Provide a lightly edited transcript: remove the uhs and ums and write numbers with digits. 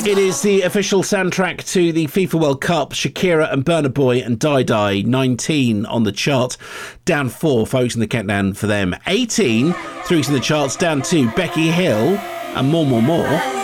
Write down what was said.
It is the official soundtrack to the FIFA World Cup. Shakira and Burna Boy and Die Die, 19 on the chart. Down 4, folks, in the countdown for them. 18, through to the charts, down 2, Becky Hill and More.